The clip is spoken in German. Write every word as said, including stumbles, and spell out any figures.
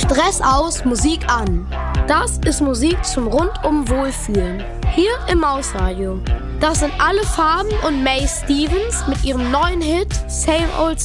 Stress aus, Musik an. Das ist Musik zum rundum Wohlfühlen. Hier im Mausradio. Das sind Alle Farben und May Stevens mit ihrem neuen Hit Same Old